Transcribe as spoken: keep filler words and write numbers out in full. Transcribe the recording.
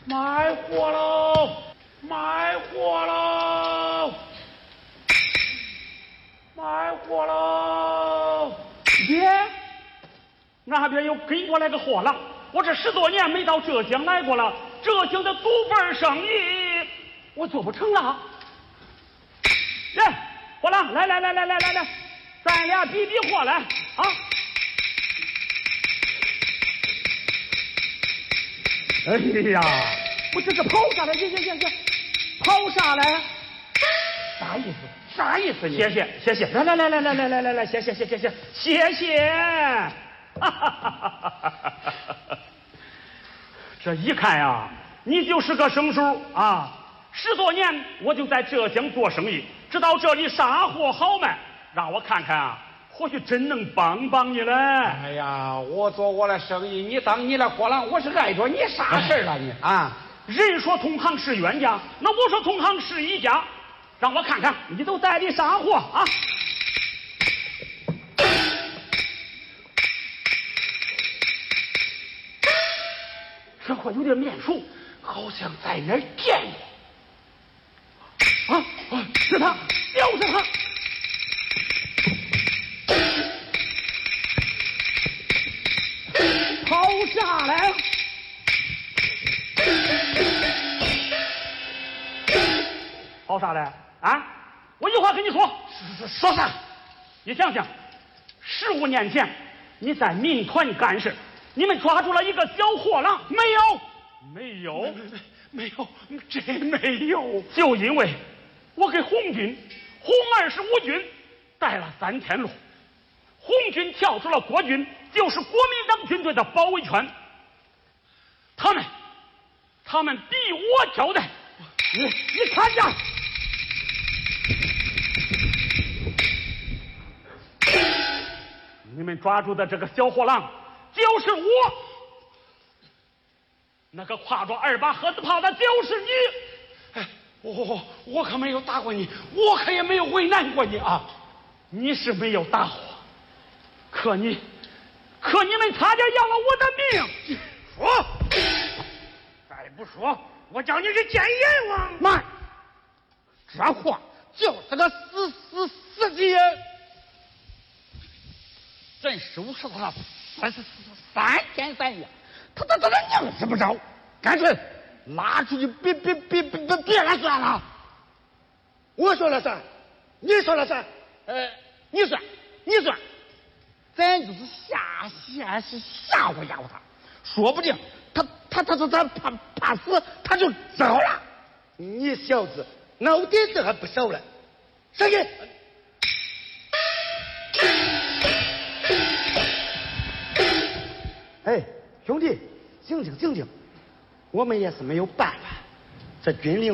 卖货喽！卖货喽！卖货喽！爹，那边又跟过来个货郎，我这十多年没到浙江来过了，浙江的祖辈生意我做不成了。来，货郎，来来来来来来来，咱俩比比货来啊！哎呀，我这个跑下来，行行行行，跑下来，啥意思？啥意思？谢谢谢谢，来来来来来来来来来，谢谢谢谢谢谢谢，哈哈哈哈哈！这一看呀，你就是个生疏啊！十多年我就在浙江做生意，知道这里啥货好卖，让我看看啊。或许真能帮帮你嘞！ 哎呀，我做我的生意，你当你的货郎，我是碍着你啥事儿了你啊？ 人说同行是冤家，那我说同行是一家，让我看看你都带的啥货啊？这货有点面熟，好像在哪儿见过。啊啊！是他，就是他！跑下来！跑下来啊！我一会儿跟你说，说啥？你想想，十五年前你在民团干事，你们抓住了一个小货郎，没有？没有， 没有，真没有。 就因为我给红军红二十五军带了三天路，红军跳出了国军，就是国民党军队的包围圈。他们，他们逼我交代。你你看着，你们抓住的这个小货郎就是我，那个挎着二把盒子炮的就是你。 哎，我我我可没有打过你，我可也没有为难过你啊。 你是没有打我，可你，可你们差点要了我的命。 说，再不说，我叫你是见阎王！ 妈，这货就是个死死死敌人，真收拾他三三天三夜，他他他他硬是不着，干脆拉出去别别别别别别了算了。我说了算，你说了算，呃，你算你算，咱就是下下吓唬吓唬他，说不定他他他他他怕怕死，他就走了。 你小子脑袋子还不少了，上去！哎，兄弟，醒醒醒醒，我们也是没有办法，这军令